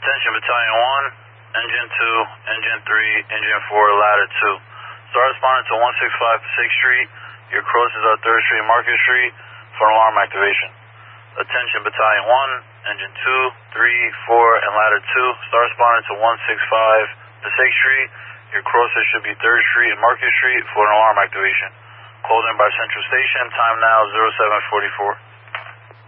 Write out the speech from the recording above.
Attention Battalion 1, Engine 2, Engine 3, Engine 4, Ladder 2. Start responding to 165 Pacific Street. Your crosses are 3rd Street, Market Street for an alarm activation. Attention Battalion 1, Engine 2, 3, 4, and Ladder 2. Start responding to 165 Pacific Street. Your crosses should be 3rd Street and Market Street for an alarm activation. Called in by Central Station. Time now 0744.